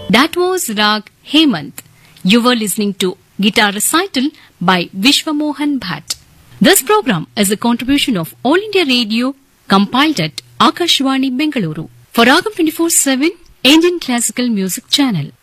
That was Rag Hemant. You were listening to Guitar Recital by Vishwamohan Bhatt. This program is a contribution of All India Radio, compiled at Akashvani Bengaluru for Ragam 24/7 Indian Classical Music Channel.